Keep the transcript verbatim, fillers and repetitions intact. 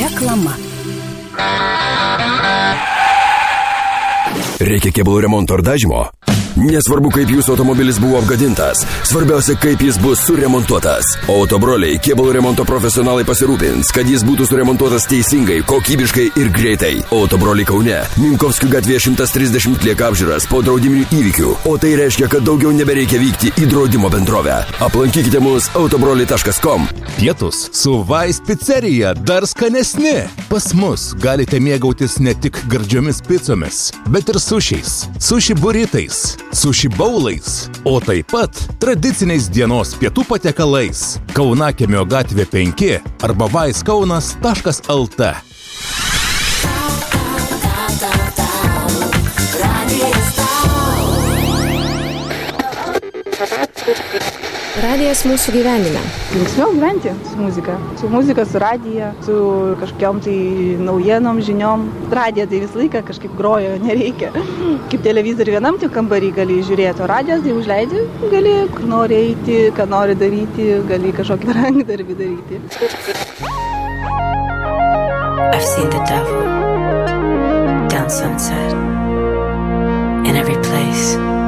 Reklama. Reikia kėbulų remonto ar dažymo? Nesvarbu, kaip jūsų automobilis buvo apgadintas, svarbiausia, kaip jis bus suremontuotas. Autobroliai kėbulų remonto profesionalai pasirūpins, kad jis būtų suremontuotas teisingai, kokybiškai ir greitai. Autobroliai Kaune, Minkovskių gatvėje šimtas trisdešimt lieka apžiūras po draudiminių įvykių, o tai reiškia, kad daugiau nebereikia vykti į draudimo bendrovę. Aplankykite mus autobroliai taškas com. Pietus su Vais picerija dar skanesni. Pas mus galite mėgautis ne tik gardžiomis picomis, bet ir sušiais, suši buritais, suši baulais, o taip pat tradiciniais dienos pietų patiekalais. Kaunakiemio gatvė penki arba vaiskaunas taškas lt. Radijas mūsų gyvenime. Linksmiau gyventi su muzika. Su muzika, su radija, su kažkokiom tai naujienom, žiniom. Radija tai visą laiką kažkaip grojo, nereikia. Kaip televizorių vienam tik kambarį gali žiūrėti, o radijas tai užleidži, gali kur nori eiti, ką nori daryti, gali kažkokį rankdarbį daryti. I've seen the devil down sunset in every place.